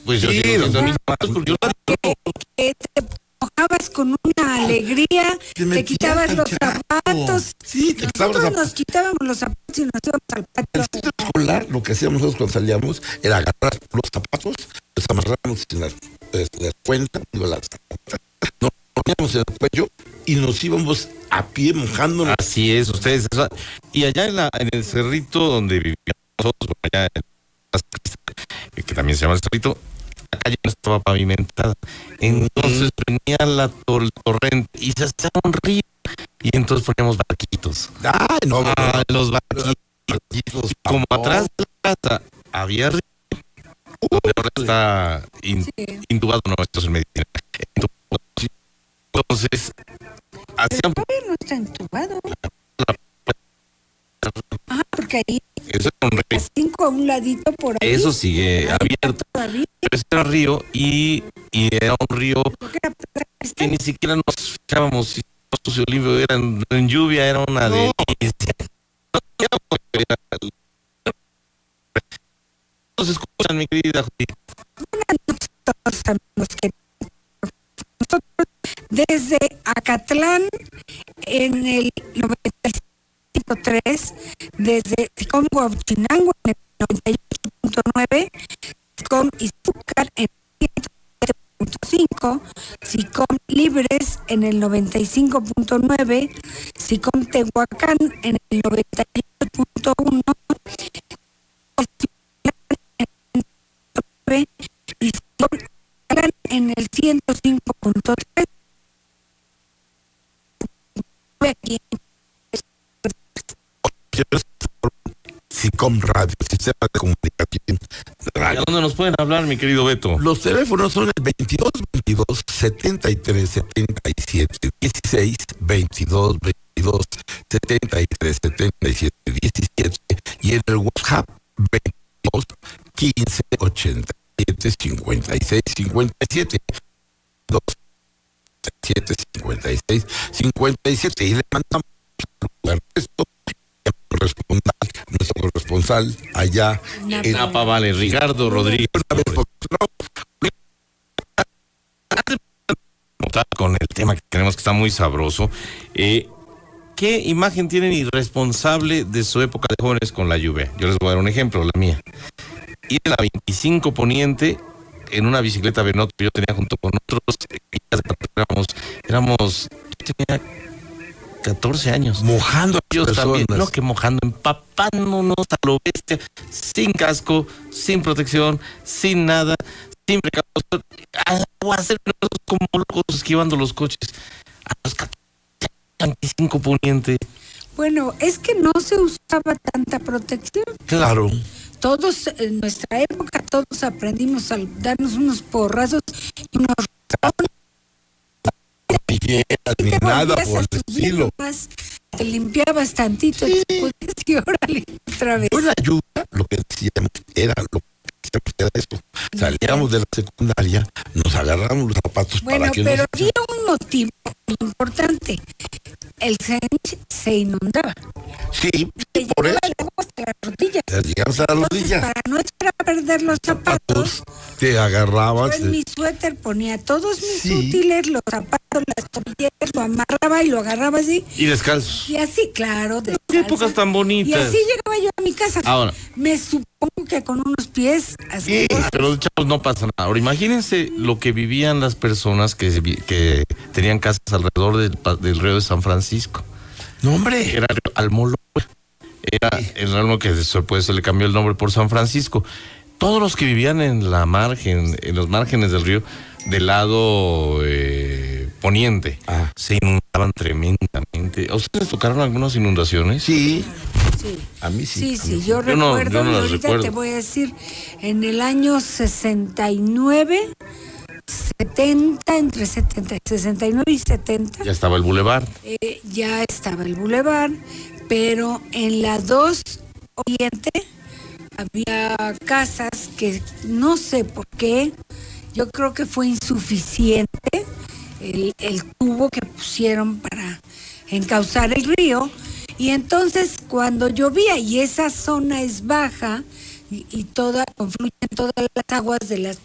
Pues yo Sí, sigo siendo los niño, porque yo que te mojabas con una alegría, te quitabas los zapatos. Sí, te quitabas los Nosotros zapatos. nos quitábamos los zapatos y nos íbamos al En patio. el centro escolar, lo que hacíamos nosotros cuando salíamos era agarrar los zapatos, los amarrábamos en la cuenta, nos poníamos en el cuello y nos íbamos a pie mojándonos. Así es, ustedes. Y allá en el cerrito donde vivíamos nosotros, allá que también se llama el cerrito, la calle no estaba pavimentada. Entonces venía el torrente y se hacía un río. Y entonces poníamos barquitos. Ay, no, Los barquitos. Como atrás de la casa había río, donde ahora está intubado, no, esto es en medicina. Entonces, hacían... Todavía no está entubado. Porque ahí, Eso era un río. 5 a un ladito por ahí. Eso sigue abierto. Todavía. Pero ese era río y era un río Porque era que ni siquiera nos fijábamos si estaba sucio o limpio. Era en lluvia, era una delicia. Nos escuchan, mi querida Judith. todos amigos que nosotros desde Acatlán en el 95.3, desde Ticom Huachinango en el 98.9, Ticom Izúcar en el 107.5, Ticom Libres en el 95.9, Ticom Tehuacán en el 98.1, y en el 105.3 aquí SICOM Radio, Sistema de Comunicación ¿A Radio. dónde nos pueden hablar, mi querido Beto? Los teléfonos son el 22 22 73 77 16, 22 22 73 77 17 y en el WhatsApp 22 15 87 56 57 2 7 56 57 y le mandamos al resto nuestro corresponsal allá en Napa Vale, Ricardo Rodríguez. Con el tema que tenemos, que está muy sabroso, ¿qué imagen tienen irresponsable de su época de jóvenes con la lluvia? Yo les voy a dar un ejemplo, la mía. Ir a la 25 Poniente en una bicicleta Benotto que yo tenía junto con otros, éramos, yo tenía 14 años. Mojando Yo también, personas. no que mojando, empapándonos a lo bestia, sin casco, sin protección, sin nada, sin precaución, al aguacero, como locos esquivando los coches. A los 25 Poniente. bueno, es que no se usaba tanta protección. Claro. Todos en nuestra época todos aprendimos a darnos unos porrazos y unos Ni te nada volvías por a el subir estilo. nomás, te limpiabas tantito y órale, otra vez. Con la lluvia, lo que decíamos era lo que decíamos era esto. Salíamos de la secundaria, nos agarramos los zapatos Bueno, para que pero no había un motivo importante. El Cench se inundaba. Sí, Se por llegaba eso. el agua hasta las rodillas. Llegamos a la Entonces, rodilla. para no echar a perder los zapatos, Te yo agarrabas. en mi suéter ponía todos mis Sí. útiles, los zapatos, las tobilleras, lo amarraba y lo agarraba así. Y descalzos. Y así, claro, Qué descalza. épocas tan Y bonitas. así llegaba yo a mi casa. Ahora. Me supongo que con unos pies así. Pero chavos, no pasa nada. Ahora imagínense lo que vivían las personas que tenían casas alrededor del río de San Francisco. No, hombre. Era Almoloya. Era el río que después se le cambió el nombre por San Francisco. Todos los que vivían en la margen, en los márgenes del río, del lado poniente, se inundaban tremendamente. ¿A ustedes tocaron algunas inundaciones? Sí, Sí. a mí sí. Sí, yo Yo no recuerdo, y las ahorita recuerdo. te voy a decir, en el año 69, 70, entre 69 y 70, Ya estaba el bulevar. ya estaba el bulevar, pero en la 2 Oriente había casas que no sé por qué, yo creo que fue insuficiente el tubo que pusieron para encauzar el río, y entonces cuando llovía y esa zona es baja y confluyen todas las aguas de las